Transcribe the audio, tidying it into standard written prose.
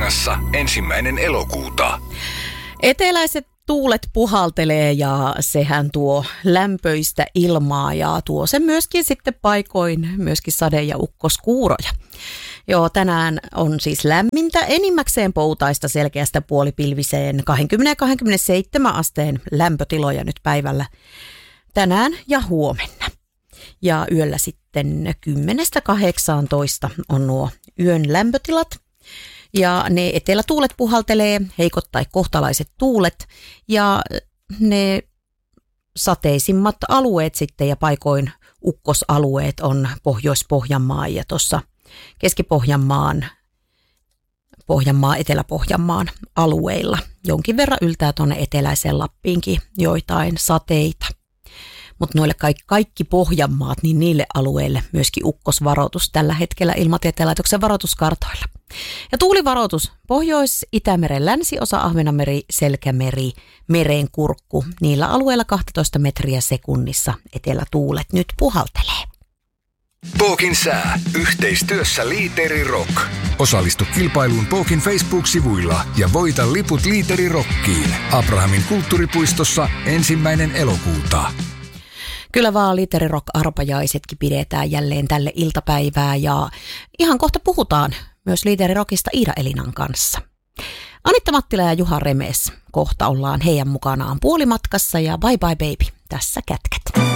Etelärannassa 1. elokuuta. Eteläiset tuulet puhaltelee ja sehän tuo lämpöistä ilmaa ja tuo se myöskin sitten paikoin myöskin sade- ja ukkoskuuroja. Joo, tänään on siis lämmintä, enimmäkseen poutaista selkeästä puolipilviseen 20-27 asteen lämpötiloja nyt päivällä tänään ja huomenna. Ja yöllä sitten 10-18 on nuo yön lämpötilat. Ja ne etelätuulet puhaltelee, heikot tai kohtalaiset tuulet ja ne sateisimmat alueet sitten ja paikoin ukkosalueet on Pohjois-Pohjanmaa ja tuossa Keski-Pohjanmaan, Etelä-Pohjanmaan alueilla. Jonkin verran yltää tuonne eteläiseen Lappiinkin joitain sateita. Mutta noille kaikki Pohjanmaat, niin niille alueille myöskin ukkosvaroitus tällä hetkellä Ilmatieteen laitoksen varoituskartoilla. Ja tuulivaroitus Pohjois-Itämeren länsiosa, Ahvenanmeri, Selkämeri, Merenkurkku. Niillä alueilla 12 metriä sekunnissa etelätuulet nyt puhaltelee. Pookin sää yhteistyössä Liiteri Rock. Osallistu kilpailuun Pookin Facebook-sivuilla ja voita liput Liiteri Rockiin Abrahamin kulttuuripuistossa 1. elokuuta. Kyllä vaan Liiteri Rock-arpajaisetkin pidetään jälleen tälle iltapäivää ja ihan kohta puhutaan myös Liiteri Rockista Iida Elinan kanssa. Anitta Mattila ja Juha Remes kohta ollaan heidän mukanaan puolimatkassa ja bye bye baby, tässä kätket.